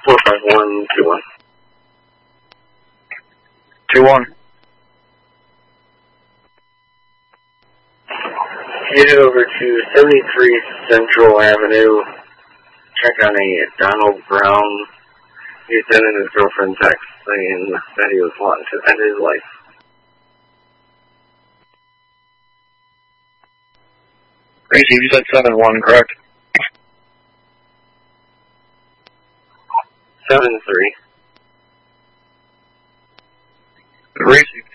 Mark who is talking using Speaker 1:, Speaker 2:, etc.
Speaker 1: 45121.
Speaker 2: 21.
Speaker 1: Headed over to 73 Central Avenue. Check on a Donald Brown. He sent in his girlfriend text saying that he was wanting to end his life.
Speaker 2: Gracie, you said 7-1, correct?
Speaker 1: 7-3.
Speaker 2: Gracie,